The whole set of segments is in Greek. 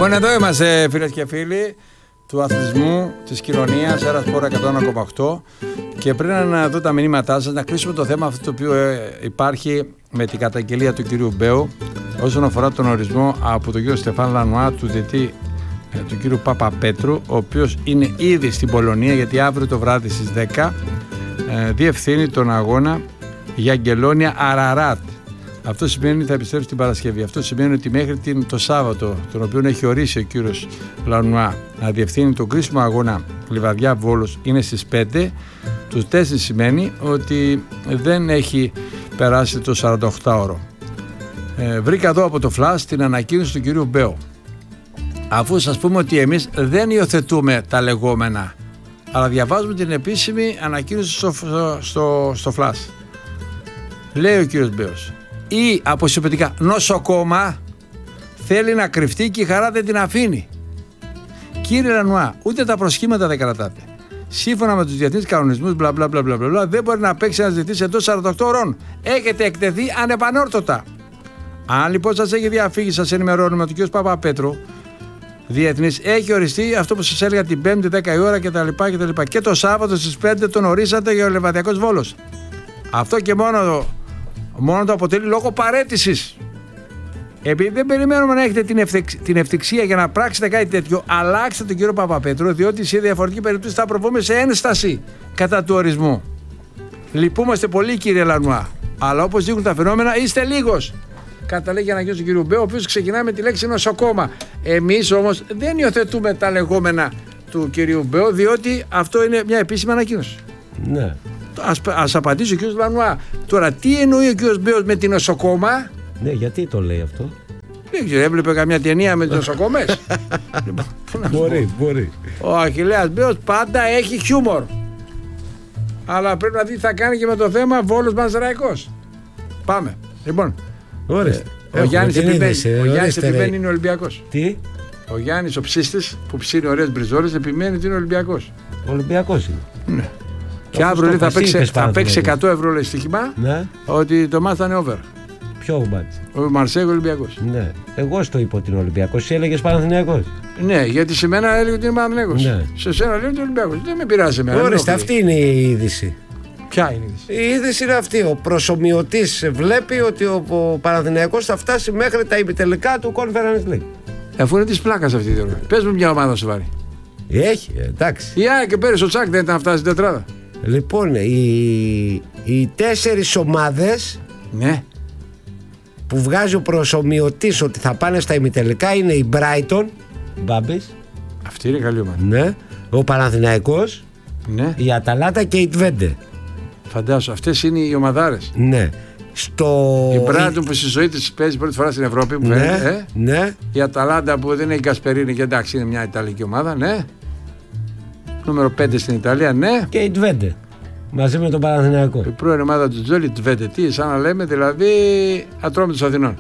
Λοιπόν, εδώ είμαστε φίλες και φίλοι του αθλητισμού, της κοινωνίας, Έρα Σπορ 101,8. Και πριν να δω τα μηνύματά σας, να κλείσουμε το θέμα αυτό το οποίο υπάρχει με την καταγγελία του κυρίου Μπέου όσον αφορά τον ορισμό από τον κύριο Στεφάν Λανουά του διαιτητή του κύριου Παπαπέτρου, ο οποίος είναι ήδη στην Πολωνία, γιατί αύριο το βράδυ στις 10 διευθύνει τον αγώνα για Αγγελόνια Αραράτ. Αυτό σημαίνει ότι θα επιστρέψει την Παρασκευή. Αυτό σημαίνει ότι μέχρι το Σάββατο, τον οποίο έχει ορίσει ο κύριος Λανουά να διευθύνει τον κρίσιμο αγώνα Λιβαδιά Βόλος, είναι στις 5. Τους 4 σημαίνει ότι δεν έχει περάσει το 48ωρο. Βρήκα εδώ από το Flash την ανακοίνωση του κυρίου Μπέου. Αφού σας πούμε ότι εμείς δεν υιοθετούμε τα λεγόμενα, αλλά διαβάζουμε την επίσημη ανακοίνωση στο Flash. Λέει ο κύριος Μπέος, ή αποσιωπητικά νοσοκόμα θέλει να κρυφτεί και η χαρά δεν την αφήνει. Κύριε Λανουά, ούτε τα προσχήματα δεν κρατάτε. Σύμφωνα με τους διεθνείς κανονισμούς, δεν μπορεί να παίξει ένας διαιτητής εντός 48 ώρων. Έχετε εκτεθεί ανεπανόρθωτα. Αν λοιπόν σας έχει διαφύγει, σας ενημερώνουμε ότι ο κ. Παπαπέτρου διεθνής έχει οριστεί αυτό που σας έλεγα την 5η 10 η ώρα κτλ. Και το Σάββατο στις 5 τον ορίσατε για ο Λιβαδιακός Βόλος. Αυτό και μόνο το αποτελεί λόγο παραίτησης. Επειδή δεν περιμένουμε να έχετε την ευτυχία για να πράξετε κάτι τέτοιο, αλλάξτε τον κύριο Παπαπέτρου, διότι σε διαφορετική περίπτωση θα προβούμε σε ένσταση κατά του ορισμού. Λυπούμαστε πολύ, κύριε Λανουά, αλλά όπως δείχνουν τα φαινόμενα, είστε λίγος. Καταλήγει η ανακοίνωση του κύριου Μπέου, ο οποίος ξεκινάει με τη λέξη νοσοκόμα. Εμείς όμως δεν υιοθετούμε τα λεγόμενα του κυρίου Μπέου, διότι αυτό είναι μια επίσημη ανακοίνωση. Ναι. Ας απαντήσει ο κύριος Λανουά. Τώρα, τι εννοεί ο κύριος Μπέος με την νοσοκόμα? Ναι, γιατί το λέει αυτό? Δεν ξέρω, έβλεπε καμιά ταινία με τις νοσοκόμες? Μπορεί. Ο Αχιλλέας Μπέος πάντα έχει χιούμορ. Αλλά πρέπει να δει τι θα κάνει και με το θέμα Βόλος Πανσεραϊκός. Πάμε. Λοιπόν, ο Γιάννης επιμένει είναι Ολυμπιακός. Τι? Ο Γιάννης ο ψίστης που ψήνει ωραίες μπριζόλες επιμένει ότι είναι Ολυμπιακός. Ολυμπιακός είναι. Ναι. Και αύριο θα παίξει 100 ευρώ λέει στοίχημα, ναι, ότι το μάτς θα είναι over. Ποιο μάτς? Ο Μαρσέγο Ολυμπιακός. Ναι. Εγώ στο είπα ότι είναι Ολυμπιακός. Εσύ έλεγες Παναθηναϊκός. Ναι, γιατί σε μένα έλεγε ότι είναι Παναθηναϊκός. Ναι. Σε σένα λέει ότι είναι Ολυμπιακός. Δεν με πειράζει εμένα. Ορίστε, αυτή είναι η είδηση. Ποια είναι η είδηση? Η είδηση είναι αυτή. Ο προσομοιωτής βλέπει ότι ο Παναθηναϊκός θα φτάσει μέχρι τα ημιτελικά του Conference League. Αφού είναι της πλάκας αυτή η θεωρία. Πες μου μια ομάδα σοβαρή. Έχει, εντάξει. Η ΑΕΚ και πέρυσι ο Τσάκ δεν ήταν να φτάσει στην τετράδα. Λοιπόν, οι 4 ομάδες, ναι, που βγάζει ο προσομοιωτής ότι θα πάνε στα ημιτελικά είναι η Brighton, Μπάμπης. Αυτή είναι καλή ομάδα. Ναι. Ο Παναθηναϊκός, ναι, η Αταλάντα και η Τβέντε. Φαντάσου, αυτές είναι οι ομαδάρες. Ναι. Η Brighton που στη ζωή της παίζει πρώτη φορά στην Ευρώπη, που φαίνεται. Ναι. Η Αταλάντα που δεν έχει Γκασπερίνη και εντάξει είναι μια Ιταλική ομάδα, ναι. Νούμερο 5 στην Ιταλία, ναι. Και η Τβέντε. Μαζί με τον Παναθηναϊκό. Η πρώην ομάδα του Τζόλι, Τβέντε. Τι, σαν να λέμε δηλαδή Ατρόμητος Αθηνών.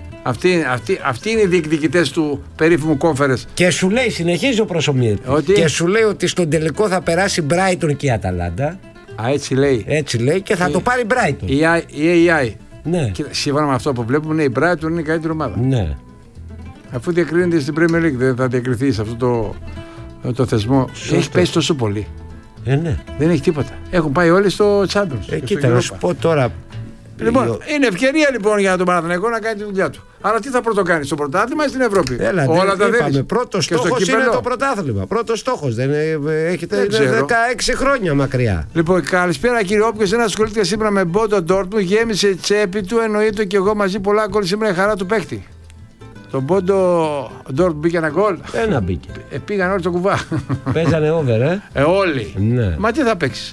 Αυτοί είναι οι διεκδικητές του περίφημου Conference. Και σου λέει, συνεχίζει ο προσομοιωτής. Και σου λέει ότι στον τελικό θα περάσει Brighton και η Αταλάντα. Α, έτσι λέει. Έτσι λέει και θα το πάρει Brighton. Η AI. Ναι. Και σύμφωνα με αυτό που βλέπουμε, ναι, η Brighton είναι η καλύτερη ομάδα. Ναι. Αφού διακρίνεται στην Premier League, δεν θα διακριθεί σε αυτό το θεσμό. Έχει πέσει τόσο πολύ. Ναι. Δεν έχει τίποτα. Έχουν πάει όλοι στο Champions. Κοίτα, να σου πω τώρα. Λοιπόν, είναι ευκαιρία λοιπόν για τον Παναθηναϊκό να κάνει τη δουλειά του. Αλλά τι θα πρωτοκάνει, στο πρωτάθλημα ή στην Ευρώπη? Όλα τα δίνει. Πρώτος στόχος είναι το πρωτάθλημα. Πρώτος στόχος. Δεν έχετε 16 χρόνια μακριά. Λοιπόν, καλησπέρα κύριε. Όποιος δεν ασχολείται σήμερα με Μπόντο Ντόρτμουντ, γέμισε η τσέπη του. Εννοείται και εγώ μαζί πολλά γκολ σήμερα, η χαρά του παίχτη. Τον Μπόντο Ντόρτμουντ μπήκε ένα γκολ. Ένα μπήκε. Πήγαν όλοι στο κουβά. Παίζανε over, όλοι. Ναι. Μα τι θα παίξει?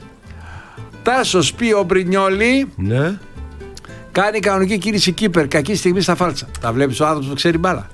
Τάσος πει ο Μπρινιόλι. Ναι. Κάνει κανονική κίνηση κύπερ. Κακή στιγμή στα φάλτσα. Τα βλέπεις ο άνθρωπος που ξέρει μπάλα?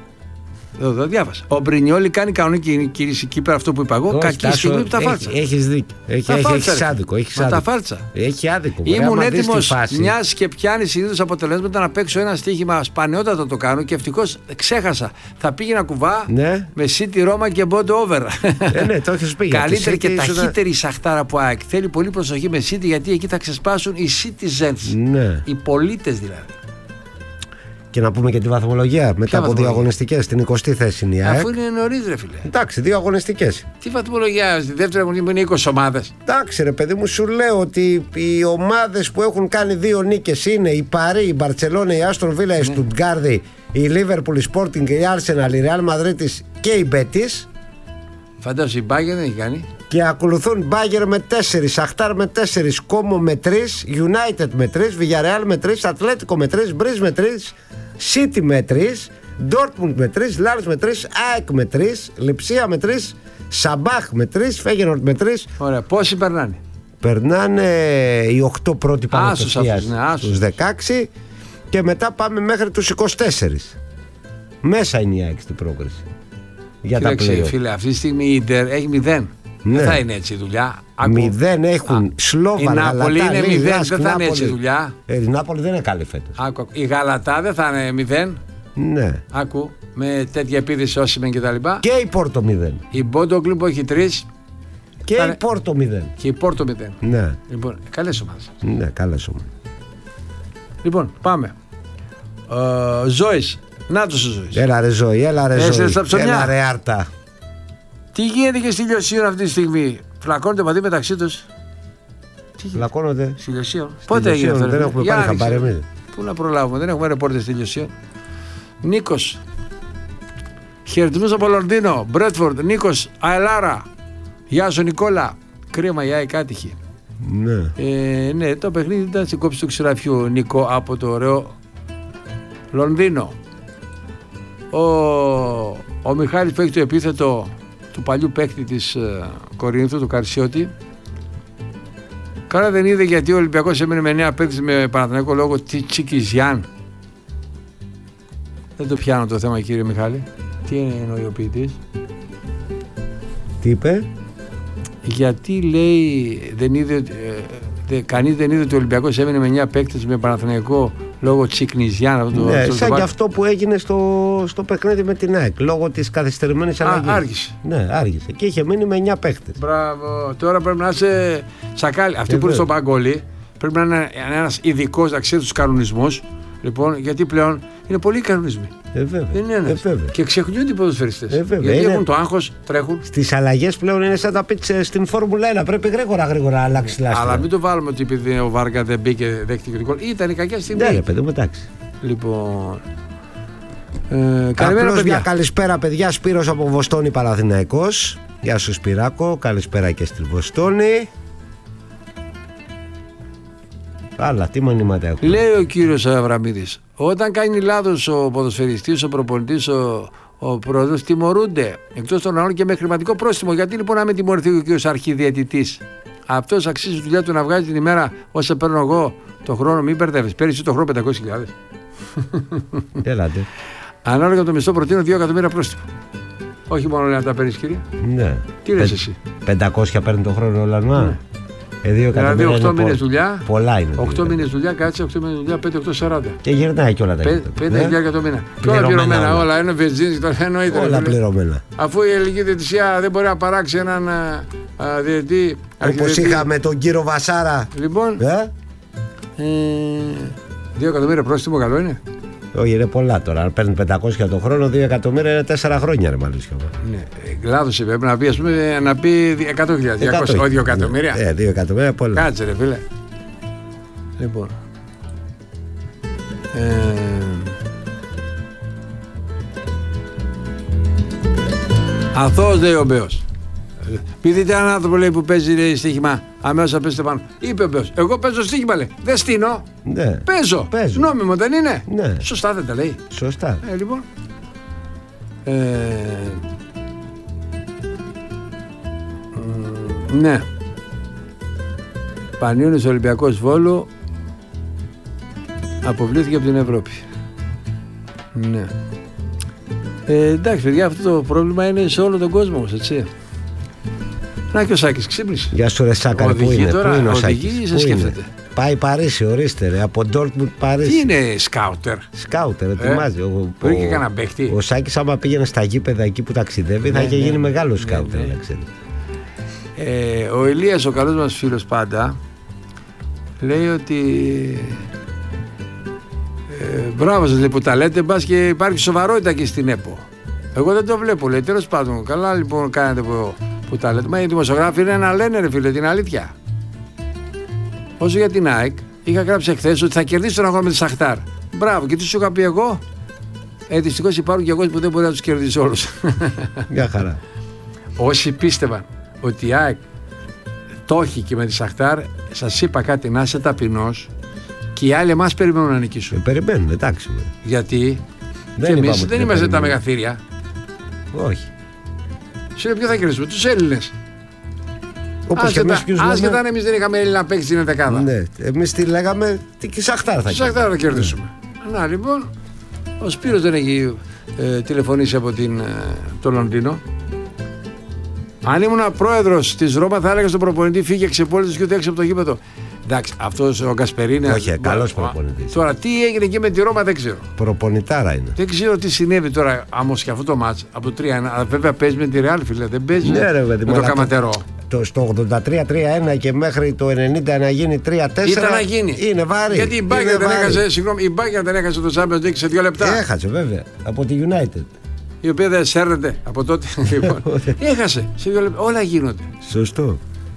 Εδώ το διάβασα. Ο Μπρινιόλι κάνει κανονική κίνηση κύπερ, αυτό που είπα εγώ. Κακή στιγμή τα φάλτσα. Έχεις δίκιο. Έχεις άδικο. Τα φάλτσα. Έχει άδικο. Ήμουν έτοιμος μιας και πιάνει συνήθως αποτελέσματα να παίξω ένα στοίχημα. Σπανιότατα το κάνω και ευτυχώς ξέχασα. Θα πήγαινα κουβά με City Ρώμα και Μπόντο over. Ναι, το έχεις πει. Καλύτερη και ταχύτερη σαχτάρα από ΑΕΚ. Θέλει πολύ προσοχή με City γιατί εκεί θα ξεσπάσουν οι citizens. Οι πολίτες δηλαδή. Και να πούμε και τη βαθμολογία. Μετά από 2 αγωνιστικές, στην 20η θέση είναι η ΑΕΚ. Αφού είναι νωρίς, ρε φίλε. Εντάξει, 2 αγωνιστικές. Τι βαθμολογία, στη δεύτερη αγωνιστική που είναι 20 ομάδες. Εντάξει, ρε παιδί μου, σου λέω ότι οι ομάδες που έχουν κάνει 2 νίκες είναι η Παρί, η Μπαρτσελόνα, η Άστον Βίλα, η Στουτγκάρδη, η Λίβερπουλ, η Sporting, η Arsenal, η Real Madrid και η Betis. Φαντάζομαι η Bayern δεν έχει κάνει. Και ακολουθούν Bayern με 4, Σαχτάρ με 4, Κόμο με 3, United με 3, Villarreal με 3, Ατλέτικο με 3, Μπρίζ με 3, City με 3, Dortmund με 3, Lars με 3, ΑΕΚ με 3, Λιψία με 3, Σαμπάχ με 3, Φέγενορντ με 3. Ωραία, πόσοι περνάνε? Περνάνε οι 8 πρώτοι πάνω στους 16 και μετά πάμε μέχρι τους 24. Μέσα είναι η ΑΕΚ στην πρόκριση. Για τα πλέον. Φίλε, αυτή τη στιγμή η Ίντερ έχει 0. Ναι. Δεν θα είναι έτσι η δουλειά. 0 έχουν Σλόβαν, η Νάπολη είναι 0, δεν θα είναι έτσι η δουλειά. Η Νάπολη δεν είναι καλή φέτος. Η Γαλατά δεν θα είναι 0. Ναι. Άκου, με τέτοια επίδυση Όσιμεν και τα λοιπά. Και η Πόρτο 0. Η Μπόντο Κλουμπ έχει 3. Και η Πόρτο 0. Και η Πόρτο 0. Ναι. Λοιπόν, καλές ομάδες. Ναι, καλές ομάδες. Λοιπόν, πάμε. Ζώης. Νάτος ο Ζώης. Έλα ρε Ζωή, έλα ρε Ζωή. Έλα ρε Άρτα. Τι γίνεται και στη Λιωσίων αυτή τη στιγμή? Φλακώνονται μαζί μεταξύ τους. Φλακώνονται. Στη Λιωσίων. Πότε έγινε αυτό? Δεν έχουμε πάρει χαμπάρι εμείς. Πού να προλάβουμε, δεν έχουμε ρεπόρτερ στη Λιωσίων. Νίκος. Χαιρετισμούς από Λονδίνο. Μπρέτφορντ. Νίκος Αελάρα. Γεια σου Νικόλα. Κρίμα η ΑΕΚ άτυχη. Ναι. Ναι, το παιχνίδι ήταν στην κόψη του ξηραφιού, Νίκο, από το ωραίο Λονδίνο. Ο Μιχάλης που έχει το επίθετο του παλιού παίκτη της Κορίνθου, του Καρσιώτη. Καλά δεν είδε γιατί ο Ολυμπιακός έμεινε με 9 παίκτες με Παναθηναϊκό λόγο Τσικιζιάν. Δεν το πιάνω το θέμα, κύριε Μιχάλη. Τι εννοεί ο ποιητής? Τι είπε? Γιατί λέει κανείς δεν είδε ότι ο Ολυμπιακός έμεινε με 9 παίκτες με Παναθηναϊκό λόγω Τσικνιζιάν. Ναι, σαν και αυτό που έγινε στο παιχνίδι με την ΑΕΚ λόγω της καθυστερημένης αλλαγής. Άργησε. Ναι, άργησε. Και είχε μείνει με 9 παίκτες. Μπράβο. Τώρα πρέπει να είσαι σακάλι. Αυτοί που είναι στον Παγκόλι πρέπει να είναι ένας ειδικός να ξέρει τους κανονισμούς. Λοιπόν, γιατί πλέον είναι πολλοί κανονισμοί. Δεν είναι ένας. Και ξεχνιούνται οι ποδοσφαιριστές. Γιατί έχουν το άγχος, τρέχουν. Στις αλλαγές πλέον είναι σαν τα πίτσε στην Φόρμουλα 1. Πρέπει γρήγορα να αλλάξει λάστιχα. Αλλά μην το βάλουμε ότι επειδή ο Βάργα δεν μπήκε, δέχτηκε το γκολ. Ήταν η κακιά στιγμή. Ναι, παιδί μου, εντάξει. Λοιπόν. Απλώς μια καλησπέρα, παιδιά. Σπύρος από Βοστόνη Παναθηναϊκός. Γεια σου, Σπυράκο. Καλησπέρα και στη Βοστόνη. Άλλα, τι μανήματα έχουμε. Λέει ο κύριος Αβραμίδης, όταν κάνει λάθος ο ποδοσφαιριστής, ο προπονητής, ο πρόεδρος, τιμωρούνται εκτός των άλλων και με χρηματικό πρόστιμο. Γιατί λοιπόν να με τιμωρηθεί ο κύριος αρχιδιαιτητής? Αυτός αξίζει τη δουλειά του να βγάζει την ημέρα όσα παίρνω εγώ το χρόνο. Μην μπερδεύεις. Πέρυσι το χρόνο 500.000. Έλατε. Ανάλογα το μισθό προτείνω 2 εκατομμύρια πρόστιμο. Όχι μόνο λέει να τα παίρνεις, κύριε. Ναι. Τι λες εσύ? 500 παίρνει το χρόνο ο Λανουά. Δηλαδή 8 μήνες δουλειά. Πολλά είναι. 8 μήνες δουλειά, κάτσε 8 μήνες δουλειά, 5-8-40. Και γυρνάει και όλα τα 5.000 το μήνα. Και όλα πληρωμένα, όλα. Ένα βενζίνη τώρα εννοείται. Όλα πληρωμένα. Αφού η ελληνική διαιτησία δεν μπορεί να παράξει έναν διαιτητή. Όπως είχαμε τον κύριο Βασάρα. Λοιπόν. 2 εκατομμύρια πρόστιμο, καλό είναι. Όχι, είναι πολλά τώρα. Αν παίρνει 500 το χρόνο, 2 εκατομμύρια είναι 4 χρόνια, ρε Μαλίσιο. Ναι, λάθος είπε. Να πει, ας πούμε, να πει 100.000. 200, όχι 2 εκατομμύρια. 2 εκατομμύρια πολλά. Κάτσε, ρε φίλε. Λοιπόν. Αθώος, λέει ο Μπέος. Πει δείτε έναν άνθρωπο, λέει, που παίζει, λέει, στοίχημα, αμέσως θα πέσετε πάνω. Είπε ο Μπέος, εγώ παίζω στοίχημα, λέει. Δεν στείνω. Ναι. Παίζω. Νόμιμο δεν είναι? Ναι. Σωστά δεν τα λέει? Σωστά. Λοιπόν. Ναι. Πανιώνης Ολυμπιακός Βόλου αποβλήθηκε από την Ευρώπη. Ναι. Εντάξει, παιδιά, αυτό το πρόβλημα είναι σε όλο τον κόσμο όμως, έτσι. Να και ο Σάκης ξύπνησε. Γεια σου ρε Σάκαρη, πού είναι, τώρα, πού είναι ο Σάκης? Οδηγεί ή σε σκέφτεται? Πάει Παρίσι, ορίστε ρε, από Ντόρτμουντ Παρίσι. Τι είναι σκάουτερ? Σκάουτερ, ετοιμάζει. Βρήκε κανένα παίχτη. Ο Σάκης άμα πήγαινε στα γήπεδα εκεί που ταξιδεύει θα είχε γίνει μεγάλο σκάουτερ, να ξέρετε. Ο Ηλίας, ο καλός μας φίλος πάντα, λέει ότι Μπράβο σας λέει που τα λέτε, μπας και υπάρχει σοβαρότητα εκεί στην ΕΠΟ. Εγώ δεν το βλέπω, λέει, τέλος πάντων. Καλά λοιπόν κάνετε που τα λέτε. Μα οι δημοσιογράφοι είναι να λένε, ρε φίλε, την αλήθεια. Όσο για την ΑΕΚ, είχα γράψει εχθές ότι θα κερδίσει τον αγώνα με τη Σαχτάρ. Μπράβο, και τι σου είχα πει εγώ. Δυστυχώς υπάρχουν και εγώ που δεν μπορεί να τους κερδίσει όλους. Μια χαρά. Όσοι πίστευαν ότι η ΑΕΚ το έχει και με τη Σαχτάρ, σας είπα κάτι, να είσαι ταπεινός, και οι άλλοι εμάς περιμένουν να νικήσουν. Περιμένουν, εντάξει. Γιατί και εμείς δεν είμαστε τα μεγαθύρια. Όχι. Σε ποιο θα κερδίσουμε, τους Έλληνες. Όπως και εμείς ποιους λέμε. Άσχετα αν εμείς δεν είχαμε Έλληνα να παίξει στην δεκάδα. Ναι, εμείς τι λέγαμε, τη Σαχτάρ θα κερδίσουμε. Να λοιπόν, ο Σπύρος δεν έχει τηλεφωνήσει από το Λονδίνο. Αν ήμουν πρόεδρος της Ρώμα, θα έλεγα στον προπονητή φύγε ξεπόλυτος και ούτε έξω από το γήπεδο. Εντάξει, αυτός ο Γκασπερίνη. Όχι, καλός προπονητής. Τώρα τι έγινε εκεί με τη Ρώμα δεν ξέρω. Προπονητάρα είναι. Δεν ξέρω τι συνέβη τώρα όμως και αυτό το μάτς από το 3-1. Βέβαια παίζει με τη Ρεάλ, φίλε. Δεν παίζει με το Καματερό. Στο 83-3-1 και μέχρι το 90 να γίνει 3-4. Ήταν να γίνει. Είναι βάρη. Γιατί η Μπάγκερ δεν έχασε το Champions League σε 2 λεπτά. Έχασε βέβαια από τη United. Η οποία δεν σέρνεται από τότε. Λοιπόν, έχασε σε 2 λεπτά. Όλα γίνονται. Σωστό.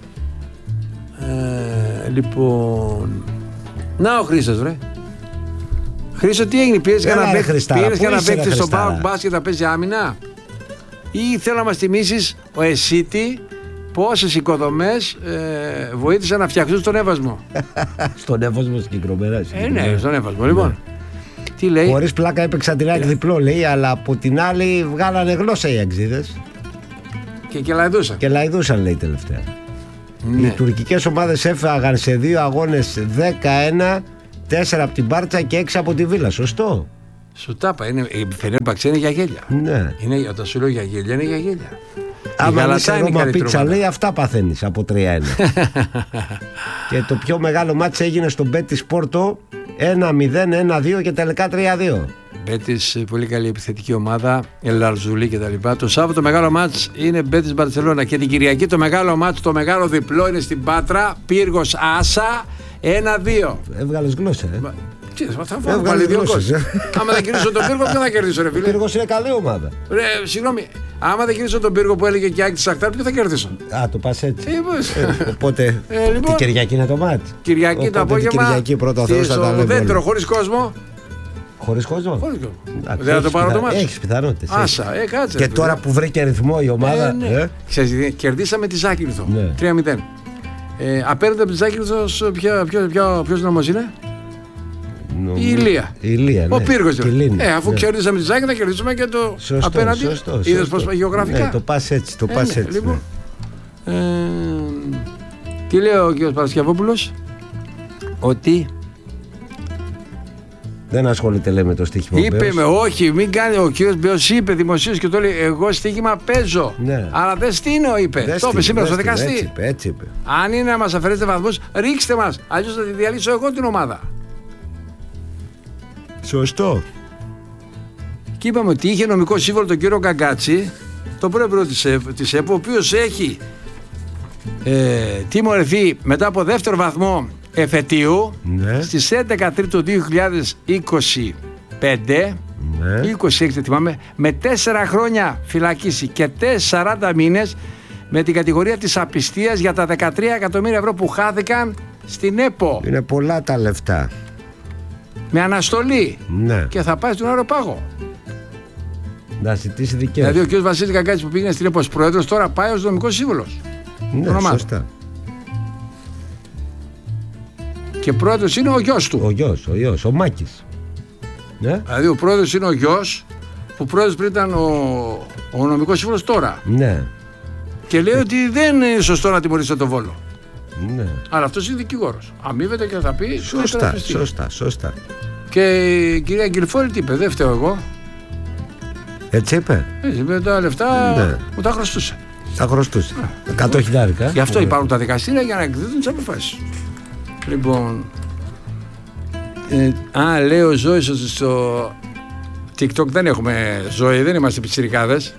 Λοιπόν. Να ο Χρήστος, ρε. Χρήστο, τι έγινε, πήρες κανένα παίκτη στον ΠΑΟΚ μπάσκετ να παίζει άμυνα, ή θέλω να μας θυμίσεις ο Εσίτη πόσες οικοδομές βοήθησαν να φτιαχτούν στον Εύασμο. Στον Εύασμο συγκεκριμένα. Ναι, στον Εύασμο. Λοιπόν, τι λέει. Χωρίς πλάκα έπαιξαν την ΑΕΚ διπλό, λέει, αλλά από την άλλη βγάλανε γλώσσα οι αξίδες. Και λαϊδούσαν. Και λαϊδούσαν, λέει, τελευταία. Ναι. Οι τουρκικές ομάδες έφαγαν σε 2 αγώνες 11, 4 από την Μπάρτσα και 6 από τη Βίλα. Σωστό. Σου τα είπα, η Φενέρμπαξ είναι για γέλια. Ναι. Όταν σου λέω για γέλια, είναι για γέλια. Άμα είσαι Ρώμα πίτσα, λέει, αυτά παθαίνεις από 3-1. Και το πιο μεγάλο μάτς έγινε στο Μπέτις Πόρτο 1-0, 1-2 και τελικά 3-2. Μπέτις, πολύ καλή επιθετική ομάδα, Ελαρζουλή κτλ. Το Σάββατο το μεγάλο μάτς είναι Μπέτις Μπαρτσελώνα και την Κυριακή το μεγάλο μάτς, το μεγάλο διπλό είναι στην Πάτρα, Πύργος Άσα 1-2. Έβγαλες γλώσσα, θα βάλω πάλι 2 κόστος. Άμα δεν κερδίσω τον Πύργο, ποιο θα κερδίσω, ρε φίλε. Ο Πύργος είναι καλή ομάδα. Ρε, συγγνώμη, άμα δεν κερδίσω τον Πύργο που έλεγε και Άκη τη Σαχτάρ, ποιο θα κερδίσω. Α, το πας έτσι. Οπότε λοιπόν, την Κυριακή είναι το μάτς. Κυριακή το απόγευμα. Κυριακή πρώτα Θεός θα τα λέμε. Δέντρο, χωρίς κόσμο. Χωρίς κόσμο. Δεν θα το πάρω το μάτς. Έχεις πιθανότητες. Άσα, κάτσε. Και τώρα που βρήκε ρυθμό η ομάδα. Κερδίσαμε τη Ζάκυνθο 3-0. Απέναντι από τη Ζάκυνθο, ποιος νόμος είναι? Η Ηλία. Ο Πύργος. Αφού κερδίσαμε τη Ζάκη, θα κερδίσουμε και το απέναντι. Είδες πώς γεωγραφικά. Ναι, το πας έτσι. Λοιπόν, τι λέει ο κ. Παρασκευόπουλος? Ότι δεν ασχολείται, λέει, με το στοίχημα. Είπε όχι, μην κάνει. Ο κ. Μπέος είπε δημοσίως και το λέει: εγώ στοίχημα παίζω. Ναι. Αλλά δεν στείνω, είπε. Το είπε σήμερα στο δικαστή. Έτσι είπε. Αν είναι να μας αφαιρέσετε βαθμούς, ρίξτε μας. Αλλιώς θα τη διαλύσω εγώ την ομάδα. Σωστό. Και είπαμε ότι είχε νομικό σύμβολο τον κύριο Γκαγκάτσι, τον πρόεδρο της ΕΠΟ, ο οποίος έχει τιμωρηθεί μετά από δεύτερο βαθμό εφετείου στις 11 Τρίτου 2025, 26 θυμάμαι, με 4 χρόνια φυλακίση και 40 μήνες με την κατηγορία της απιστίας για τα 13 εκατομμύρια ευρώ που χάθηκαν στην ΕΠΟ. Είναι πολλά τα λεφτά. Με αναστολή. Ναι. Και θα πάει στον αεροπάγο. Να ζητήσει δικαίωση. Δηλαδή ο κ. Βασίλης Γκαγκάτσης που πήγαινε στην ΕΠΟ ως πρόεδρος, τώρα πάει ως νομικός σύμβουλος. Ναι, σωστά. Και πρόεδρος είναι ο γιος του. Ο γιος, ο Μάκης. Ναι. Δηλαδή ο πρόεδρος είναι ο γιος, που πρόεδρος πριν ήταν ο νομικός σύμβουλος τώρα. Ναι. Και λέει ότι δεν είναι σωστό να τιμωρήσετε τον Βόλο. Ναι. Αλλά αυτός είναι δικηγόρος. Αμείβεται και θα πει. Σωστά. Και η κυρία Γκυλφόρη τι είπε? Δεν φταίω εγώ. Έτσι είπε. Έτσι είπε, τα λεφτά μου τα χρωστούσε. Τα χρωστούσε. 100.000. Γι' αυτό υπάρχουν τα δικαστήρια για να εκδίδουν τις αποφάσεις. Λοιπόν. Λέει ο Ζώης ότι στο TikTok δεν έχουμε ζωή, δεν είμαστε πιτσιρικάδες.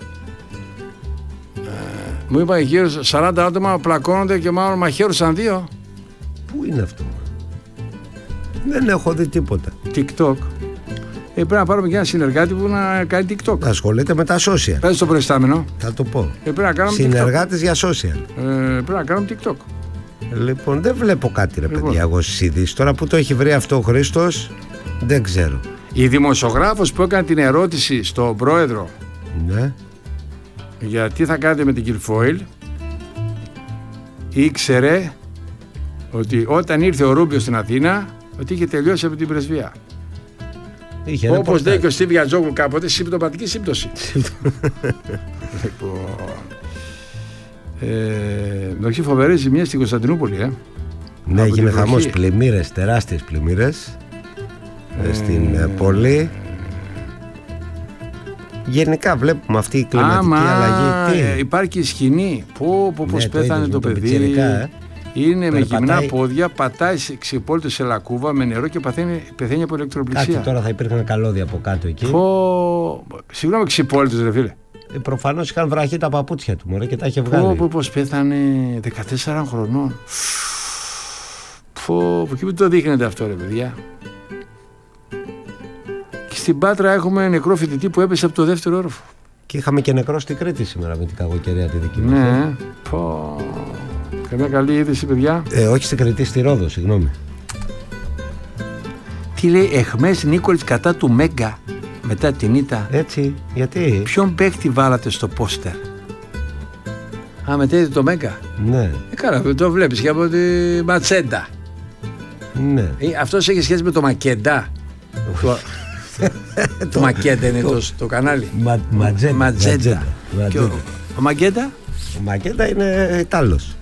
Μου είπα γύρω 40 άτομα πλακώνονται και μάλλον μαχαίρουσαν 2. Πού είναι αυτό? Δεν έχω δει τίποτα. TikTok. Πρέπει να πάρουμε και ένα συνεργάτη που να κάνει TikTok. Ασχολείται με τα social. Πες το προϊστάμενο. Θα το πω. Πρέπει να κάνουμε συνεργάτης για social. Πρέπει να κάνουμε TikTok. Λοιπόν, δεν βλέπω κάτι ρε παιδιά εγώ στις ειδήσεις. Τώρα που το έχει βρει αυτό ο Χρήστος, δεν ξέρω. Η δημοσιογράφος που έκανε την ερώτηση στον πρόεδρο, ναι, για τι θα κάνετε με την Κιλφόιλ, ήξερε ότι όταν ήρθε ο Ρούμπιο στην Αθήνα, ότι είχε τελειώσει από την πρεσβεία. Όπως λέει και ο Στίβ Γιατζόγλου κάποτε, συμπτωματική σύμπτωση. Λοιπόν, μεταξύ φοβερές ζημιές στην Κωνσταντινούπολη. Ναι, έγινε χαμός, πλημμύρες, τεράστιες πλημμύρες στην πόλη. Γενικά βλέπουμε αυτή η κλιματική αλλαγή. Υπάρχει σκηνή. Πώς πέθανε το παιδί. Είναι με γυμνά πόδια, πατάει ξυπόλυτο σε λακκούβα με νερό και πεθαίνει από ηλεκτροπληξία. Τώρα θα υπήρχε ένα καλώδιο από κάτω εκεί. Συγγνώμη, ξυπόλυτος ρε φίλε. Προφανώς είχαν βραχεί τα παπούτσια του μωρέ και τα είχε βγάλει. Πώς πέθανε 14 χρονών. Εκεί που το δείχνετε αυτό ρε παιδιά. Και στην Πάτρα έχουμε νεκρό φοιτητή που έπεσε από το δεύτερο όροφο. Και είχαμε και νεκρό στην Κρήτη σήμερα με την κακοκαιρία τη δική μας. Ναι. Καμιά καλή είδηση παιδιά. Όχι στην Κρήτη, στη Ρόδο, συγγνώμη. Τι λέει εχμές Νίκολης κατά του Μέγκα μετά την ήττα. Έτσι, γιατί. Ποιον παίκτη βάλατε στο πόστερ. Μετά είδε το Μέγκα. Ναι. Καλά, το βλέπεις και από τη Ματσέντα. Ναι. Αυτός έχει σχέση με το Μακέντα. Το Μακέντα είναι το κανάλι. Ματζέντα. Ο Μακέντα. Ο Μακέντα είναι Ιτάλος.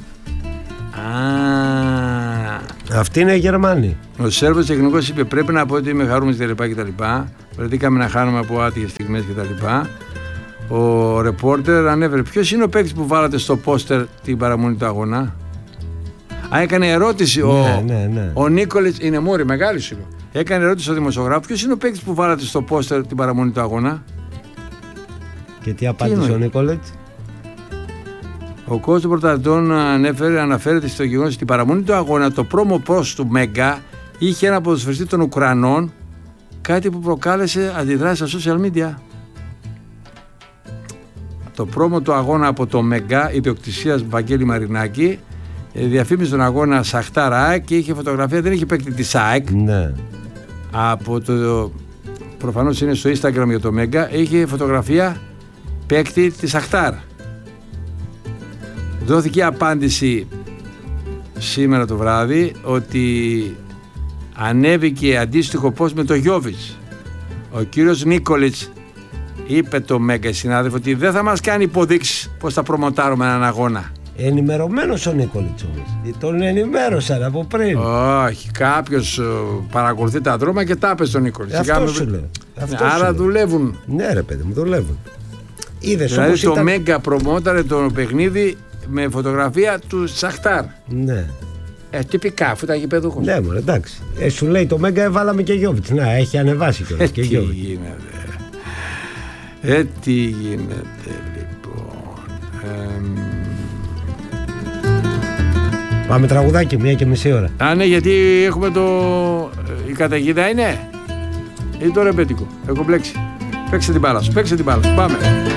Αυτοί είναι οι Γερμανοί. Ο Σέρβος τεχνικός είπε πρέπει να πω ότι είμαι χαρούμενος κτλ. Βρεθήκαμε να χάνουμε από άτυχες στιγμές κτλ. Ο ρεπόρτερ ανέφερε ποιος είναι ο παίκτης που βάλατε στο πόστερ την παραμονή του αγώνα. Έκανε ερώτηση ο Νίκολης, είναι μόρι μεγάλη σου. Έκανε ερώτηση ο δημοσιογράφο ποιος είναι ο παίκτης που βάλατε στο πόστερ την παραμονή του αγώνα. Και τι απάντησε ο Νίκολης. Ο coach των πρωταθλητών αναφέρεται στο γεγονός ότι την παραμονή του αγώνα το promo post του Μέγκα είχε ένα ποδοσφαιριστή των Ουκρανών, κάτι που προκάλεσε αντιδράσεις στα social media. Το promo του αγώνα από το Μέγκα, ιδιοκτησίας Βαγγέλη Μαρινάκη, διαφήμιζε τον αγώνα Σαχτάρ ΑΕΚ και είχε φωτογραφία, δεν είχε παίκτη της ΑΕΚ. Ναι. Από το, προφανώς είναι στο Instagram για το Μέγκα, είχε φωτογραφία παίκτη της Σαχτάρ. Δόθηκε απάντηση σήμερα το βράδυ ότι ανέβηκε αντίστοιχο post με το Γιόβιτς. Ο κύριος Νίκολιτς είπε το Μέγκα συνάδελφο ότι δεν θα μας κάνει υποδείξεις πώς θα προμοτάρουμε έναν αγώνα. Ενημερωμένος ο Νίκολιτς όμως. Τον ενημέρωσαν από πριν. Όχι, κάποιος παρακολουθεί τα δρόμα και τα είπε στον Νίκολιτς. Αυτό σου λέω. Άρα δουλεύουν. Ναι ρε παιδί μου, δουλεύουν. Είδες, δηλαδή το Μέγκα προμόταρε το παιχνίδι με φωτογραφία του Σαχτάρ. Ναι. Τυπικά, αφού τα γηπεδούχος. Ναι, μωρέ, εντάξει. Σου λέει το Μέγκα έβαλαμε και Γιόβιτς. Να, έχει ανεβάσει κιόλας και Γιόβιτς. Τι γίνεται. Τι γίνεται λοιπόν. Πάμε τραγουδάκι, 1:30 ώρα. Ναι, γιατί έχουμε η καταιγίδα είναι. Ή το ρεμπέτικο. Έχω μπλέξει. Παίξε την μπάλα σου, Πάμε.